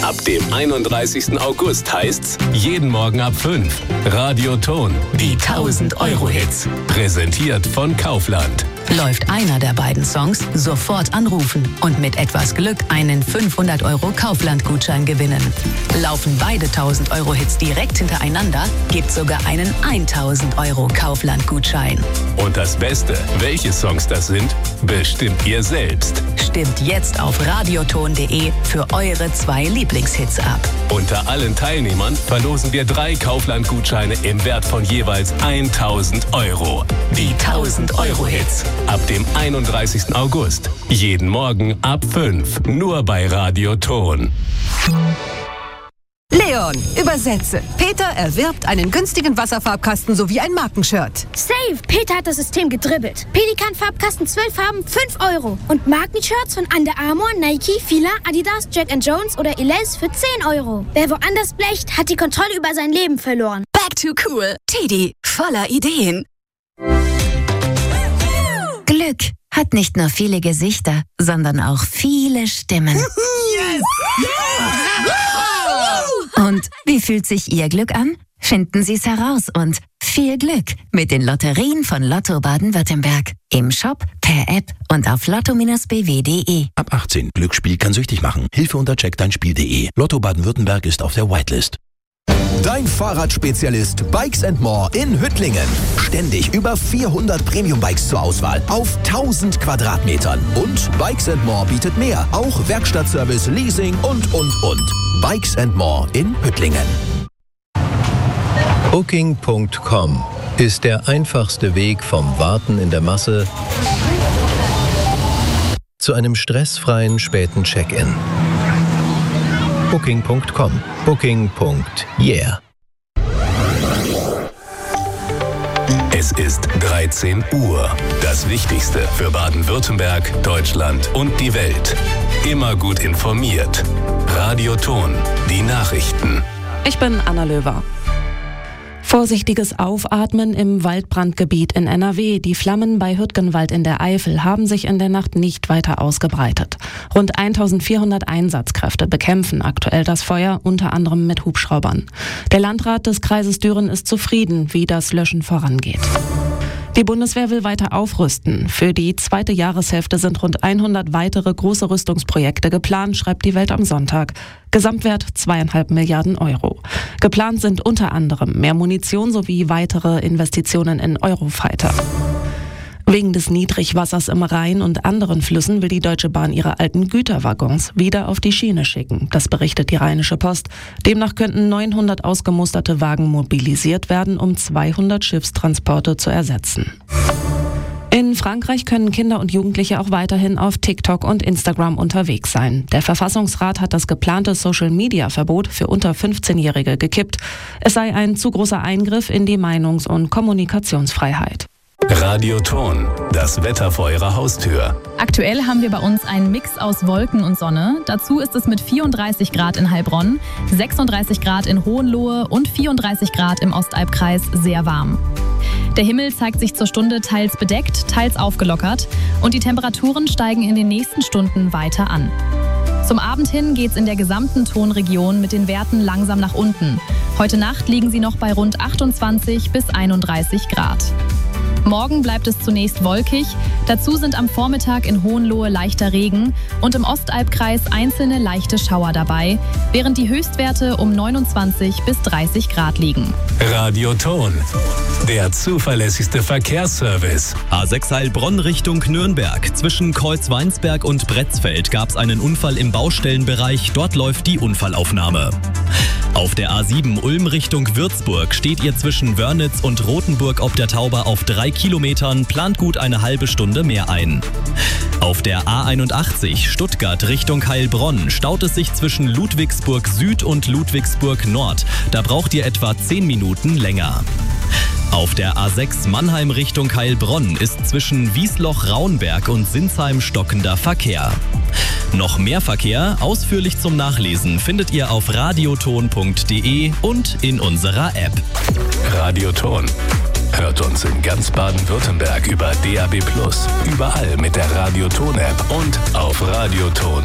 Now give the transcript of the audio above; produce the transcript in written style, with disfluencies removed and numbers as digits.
Ab dem 31. August heißt's jeden Morgen ab 5. Radioton, die 1000-Euro-Hits. Präsentiert von Kaufland. Läuft einer der beiden Songs, sofort anrufen und mit etwas Glück einen 500 € Kaufland-Gutschein gewinnen. Laufen beide 1000-Euro-Hits direkt hintereinander, gibt's sogar einen 1000 € Kaufland-Gutschein. Und das Beste, welche Songs das sind, bestimmt ihr selbst. Stimmt jetzt auf radioton.de für eure 2 Lieblingshits ab. Unter allen Teilnehmern verlosen wir 3 Kaufland-Gutscheine im Wert von jeweils 1000 €. Die 1000-Euro-Hits. Ab dem 31. August. Jeden Morgen ab 5. Nur bei Radioton. Leon, übersetze. Peter erwirbt einen günstigen Wasserfarbkasten sowie ein Markenshirt. Safe! Peter hat das System gedribbelt. Pelikan-Farbkasten 12 Farben, 5 €. Und Markenshirts von Under Armour, Nike, Fila, Adidas, Jack & Jones oder Elize für 10 €. Wer woanders blecht, hat die Kontrolle über sein Leben verloren. Back to cool. Teddy, voller Ideen. Glück hat nicht nur viele Gesichter, sondern auch viele Stimmen. Yes! Und wie fühlt sich Ihr Glück an? Finden Sie es heraus und viel Glück mit den Lotterien von Lotto Baden-Württemberg. Im Shop, per App und auf lotto-bw.de. Ab 18. Glücksspiel kann süchtig machen. Hilfe unter checkdeinspiel.de. Lotto Baden-Württemberg ist auf der Whitelist. Dein Fahrradspezialist Bikes & More in Hüttlingen. Ständig über 400 Premium-Bikes zur Auswahl auf 1000 Quadratmetern. Und Bikes & More bietet mehr. Auch Werkstattservice, Leasing und. Bikes & More in Hüttlingen. Booking.com ist der einfachste Weg vom Warten in der Masse zu einem stressfreien späten Check-in. Booking.com. Booking.yeah. Es ist 13 Uhr. Das Wichtigste für Baden-Württemberg, Deutschland und die Welt. Immer gut informiert. Radioton, die Nachrichten. Ich bin Anna Löwer. Vorsichtiges Aufatmen im Waldbrandgebiet in NRW. Die Flammen bei Hürtgenwald in der Eifel haben sich in der Nacht nicht weiter ausgebreitet. Rund 1400 Einsatzkräfte bekämpfen aktuell das Feuer, unter anderem mit Hubschraubern. Der Landrat des Kreises Düren ist zufrieden, wie das Löschen vorangeht. Die Bundeswehr will weiter aufrüsten. Für die zweite Jahreshälfte sind rund 100 weitere große Rüstungsprojekte geplant, schreibt die Welt am Sonntag. Gesamtwert 2,5 Milliarden €. Geplant sind unter anderem mehr Munition sowie weitere Investitionen in Eurofighter. Wegen des Niedrigwassers im Rhein und anderen Flüssen will die Deutsche Bahn ihre alten Güterwaggons wieder auf die Schiene schicken. Das berichtet die Rheinische Post. Demnach könnten 900 ausgemusterte Wagen mobilisiert werden, um 200 Schiffstransporte zu ersetzen. In Frankreich können Kinder und Jugendliche auch weiterhin auf TikTok und Instagram unterwegs sein. Der Verfassungsrat hat das geplante Social-Media-Verbot für unter 15-Jährige gekippt. Es sei ein zu großer Eingriff in die Meinungs- und Kommunikationsfreiheit. Radioton, das Wetter vor Ihrer Haustür. Aktuell haben wir bei uns einen Mix aus Wolken und Sonne. Dazu ist es mit 34 Grad in Heilbronn, 36 Grad in Hohenlohe und 34 Grad im Ostalbkreis sehr warm. Der Himmel zeigt sich zur Stunde teils bedeckt, teils aufgelockert und die Temperaturen steigen in den nächsten Stunden weiter an. Zum Abend hin geht's in der gesamten Tonregion mit den Werten langsam nach unten. Heute Nacht liegen sie noch bei rund 28 bis 31 Grad. Morgen bleibt es zunächst wolkig, dazu sind am Vormittag in Hohenlohe leichter Regen und im Ostalbkreis einzelne leichte Schauer dabei, während die Höchstwerte um 29 bis 30 Grad liegen. Radioton, der zuverlässigste Verkehrsservice. A6 Heilbronn Richtung Nürnberg. Zwischen Kreuzweinsberg und Bretzfeld gab es einen Unfall im Baustellenbereich, dort läuft die Unfallaufnahme. Auf der A7 Ulm Richtung Würzburg steht ihr zwischen Wörnitz und Rothenburg ob der Tauber auf 3 Kilometern, plant gut eine halbe Stunde mehr ein. Auf der A81 Stuttgart Richtung Heilbronn staut es sich zwischen Ludwigsburg Süd und Ludwigsburg Nord. Da braucht ihr etwa 10 Minuten länger. Auf der A6 Mannheim Richtung Heilbronn ist zwischen Wiesloch-Raunberg und Sinsheim stockender Verkehr. Noch mehr Verkehr, ausführlich zum Nachlesen, findet ihr auf radioton.de und in unserer App. Radioton. Hört uns in ganz Baden-Württemberg über DAB+, überall mit der Radioton-App und auf radioton.de.